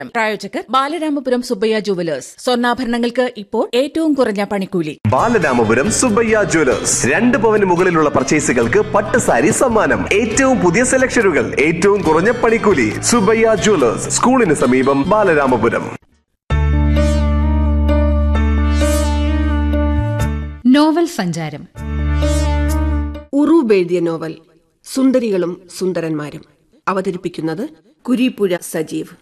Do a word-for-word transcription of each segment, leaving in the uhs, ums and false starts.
പ്രായോജകർ ബാലരാമപുരം സുബ്ബയ്യ ജുവലേഴ്സ്. സ്വർണ്ണാഭരണങ്ങൾക്ക് ഇപ്പോൾ ഏറ്റവും കുറഞ്ഞ പണിക്കൂലി. ബാലരാമപുരം സുബ്ബയ്യ ജുവലേഴ്സ്. രണ്ട് പവന് മുകളിലുള്ള പർച്ചേസുകൾക്ക് പട്ട് സാരി സമ്മാനം. ഏറ്റവും പുതിയ സെലക്ഷനുകൾ, ഏറ്റവും കുറഞ്ഞ പണിക്കൂലി. സുബ്ബയ്യ ജുവലേഴ്സ്, സ്കൂളിന് സമീപം, ബാലരാമപുരം. നോവൽ സഞ്ചാരം. ഉറൂബ് എഴുതിയ നോവൽ സുന്ദരികളും സുന്ദരന്മാരും. അവതരിപ്പിക്കുന്നത് കുരീപ്പുഴ സജീവ്.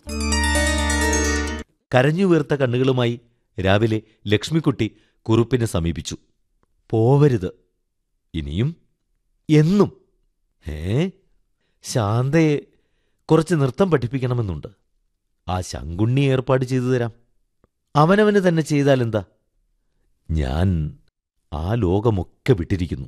കരഞ്ഞു വീർത്ത കണ്ണുകളുമായി രാവിലെ ലക്ഷ്മിക്കുട്ടി കുറുപ്പിനെ സമീപിച്ചു. പോവരുത്, ഇനിയും എന്നും. ഏ ശാന്തയെ കുറച്ച് നൃത്തം പഠിപ്പിക്കണമെന്നുണ്ട്. ആ ശങ്കുണ്ണി ഏർപ്പാട് ചെയ്തു തരാം. അവനവന് തന്നെ ചെയ്താലെന്താ? ഞാൻ ആ ലോകമൊക്കെ വിട്ടിരിക്കുന്നു.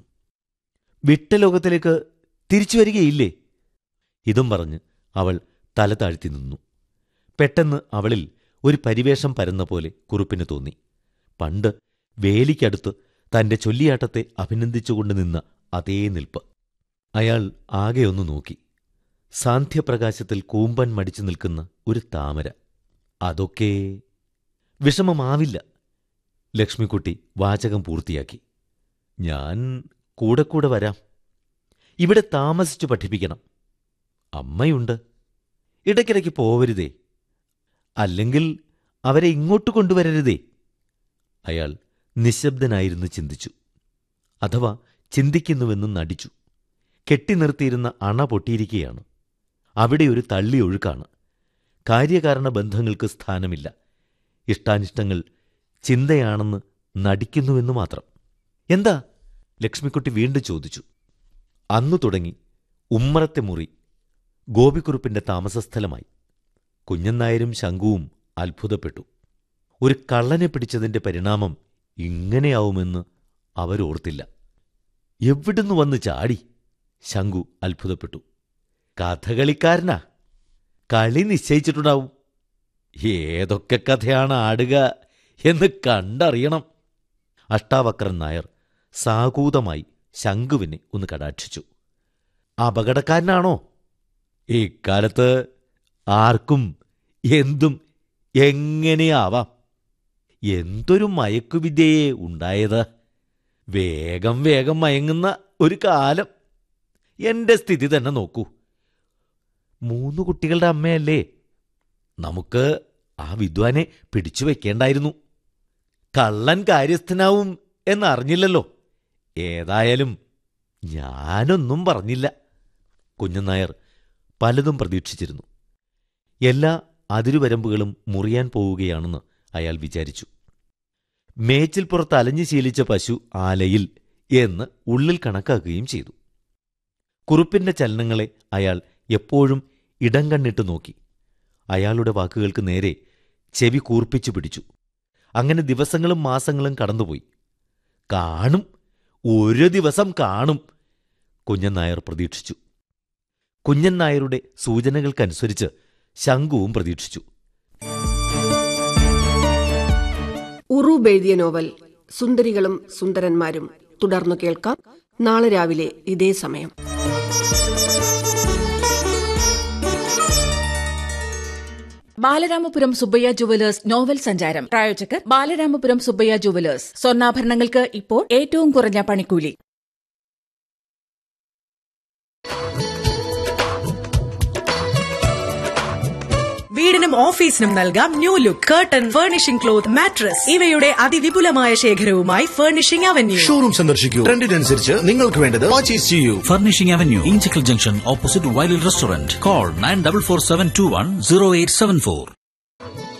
വിട്ട ലോകത്തിലേക്ക് തിരിച്ചു വരികയില്ലേ? ഇതും പറഞ്ഞ് അവൾ തല താഴ്ത്തി നിന്നു. പെട്ടെന്ന് അവളിൽ ഒരു പരിവേഷം പരന്ന പോലെ കുറുപ്പിന് തോന്നി. പണ്ട് വേലിക്കടുത്ത് തന്റെ ചൊല്ലിയാട്ടത്തെ അഭിനന്ദിച്ചുകൊണ്ട് നിന്ന അതേ നിൽപ്പ്. അയാൾ ആകെയൊന്നു നോക്കി. സാന്ധ്യപ്രകാശത്തിൽ കൂമ്പൻ മടിച്ചു നിൽക്കുന്ന ഒരു താമര. അതൊക്കെ വിഷമമാവില്ല. ലക്ഷ്മിക്കുട്ടി വാചകം പൂർത്തിയാക്കി. ഞാൻ കൂടെ കൂടെ വരാം. ഇവിടെ താമസിച്ചു പഠിപ്പിക്കണം. അമ്മയുണ്ട്. ഇടയ്ക്കിടയ്ക്ക് പോവരുതേ. അല്ലെങ്കിൽ അവരെ ഇങ്ങോട്ട് കൊണ്ടുവരരുതേ. അയാൾ നിശബ്ദനായിരുന്നു ചിന്തിച്ചു. അഥവാ ചിന്തിക്കുന്നുവെന്ന് നടിച്ചു. കെട്ടിനിർത്തിയിരുന്ന അണ പൊട്ടിയിരിക്കുകയാണ്. അവിടെ ഒരു തള്ളിയൊഴുക്കാണ്. കാര്യകാരണ ബന്ധങ്ങൾക്ക് സ്ഥാനമില്ല. ഇഷ്ടാനിഷ്ടങ്ങൾ ചിന്തയാണെന്ന് നടിക്കുന്നുവെന്നു മാത്രം. എന്താ? ലക്ഷ്മിക്കുട്ടി വീണ്ടും ചോദിച്ചു. അന്നു തുടങ്ങി ഉമ്മറത്തെ മുറി ഗോപിക്കുറുപ്പിന്റെ താമസസ്ഥലമായി. കുഞ്ഞന്നായരും ശങ്കുവും അത്ഭുതപ്പെട്ടു. ഒരു കള്ളനെ പിടിച്ചതിന്റെ പരിണാമം ഇങ്ങനെയാവുമെന്ന് അവരോർത്തില്ല. എവിടുന്നു വന്ന് ചാടി? ശങ്കു അത്ഭുതപ്പെട്ടു. കഥകളിക്കാരനാ. കളി നിശ്ചയിച്ചിട്ടുണ്ടാവും. ഏതൊക്കെ കഥയാണ് ആടുക എന്ന് കണ്ടറിയണം. അഷ്ടാവക്രൻ നായർ സാകൂതമായി ശങ്കുവിനെ ഒന്ന് കടാക്ഷിച്ചു. അപകടക്കാരനാണോ? ഇക്കാലത്ത് ആർക്കും എന്തും എങ്ങനെയാവാം. എന്തൊരു മയക്കുവിദ്യയെ ഉണ്ടായത്. വേഗം വേഗം മയങ്ങുന്ന ഒരു കാലം. എന്റെ സ്ഥിതി തന്നെ നോക്കൂ. മൂന്നു കുട്ടികളുടെ അമ്മയല്ലേ. നമുക്ക് ആ വിദ്വാനെ പിടിച്ചു വയ്ക്കേണ്ടായിരുന്നു. കള്ളൻ കാര്യസ്ഥനാവും എന്നറിഞ്ഞില്ലല്ലോ. ഏതായാലും ഞാനൊന്നും പറഞ്ഞില്ല. കുഞ്ഞനായർ പലതും പ്രതീക്ഷിച്ചിരുന്നു. എല്ലാ അതിരുവരമ്പുകളും മുറിയാൻ പോവുകയാണെന്ന് അയാൾ വിചാരിച്ചു. മേച്ചിൽപ്പുറത്ത് അലഞ്ഞു ശീലിച്ച പശു ആലയിൽ എന്ന് ഉള്ളിൽ കണക്കാക്കുകയും ചെയ്തു. കുറുപ്പിന്റെ ചലനങ്ങളെ അയാൾ എപ്പോഴും ഇടം കണ്ണിട്ട് നോക്കി. അയാളുടെ വാക്കുകൾക്ക് നേരെ ചെവി കൂർപ്പിച്ചു പിടിച്ചു. അങ്ങനെ ദിവസങ്ങളും മാസങ്ങളും കടന്നുപോയി. കാണും, ഒരു ദിവസം കാണും, കുഞ്ഞനായർ പ്രതീക്ഷിച്ചു. കുഞ്ഞനായരുടെ സൂചനകൾക്കനുസരിച്ച് ശങ്കുവും പ്രതീക്ഷിച്ചു. ഉറൂബ് എഴുതിയ നോവൽ സുന്ദരികളും സുന്ദരന്മാരും തുടർന്നു കേൾക്കാം നാളെ രാവിലെ ഇതേ സമയം. ബാലരാമപുരം സുബ്ബയ്യ ജുവലേഴ്സ് നോവൽ സഞ്ചാരം. പ്രായോജകർ ബാലരാമപുരം സുബ്ബയ്യ ജുവലേഴ്സ്. സ്വർണ്ണാഭരണങ്ങൾക്ക് ഇപ്പോൾ ഏറ്റവും കുറഞ്ഞ പണിക്കൂലി. വീടിനും ഓഫീസിനും നൽകാം new look. Curtain, furnishing cloth, mattress ഇവയുടെ അതിവിപുലമായ ശേഖരവുമായി ഫർണിഷിംഗ് അവന്യൂ. ഷോറൂം സന്ദർശിക്കൂ. ട്രെൻഡിനനുസരിച്ച് നിങ്ങൾക്ക് വേണ്ടത് പർച്ചേസ് ചെയ്യൂ. Furnishing avenue, Inchakkal junction, opposite വൈലിൽ restaurant. Call nine double four seven to one zero eight seven four.